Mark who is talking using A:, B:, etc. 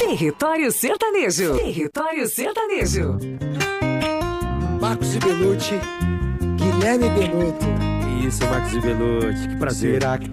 A: Território Sertanejo. Território Sertanejo.
B: Marcos e Belucci, Guilherme Benuto.
C: Isso, Marcos e Belucci, que prazer.
B: Será que